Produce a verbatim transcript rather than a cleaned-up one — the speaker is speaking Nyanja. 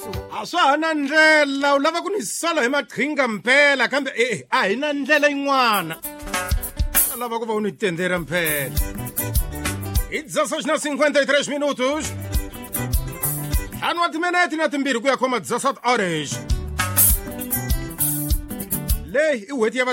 a swa ha na ndlela u lava ku ni sola hi maqhinga mphela kambe e a hi na ndlela yin'wana a lava ku va u ni tendera mphela hi dezesseis na cinquenta e três minutos ntlhanu wa timinete na timbirhi ku ya khoma dezessete orange leyi i n'hweti ya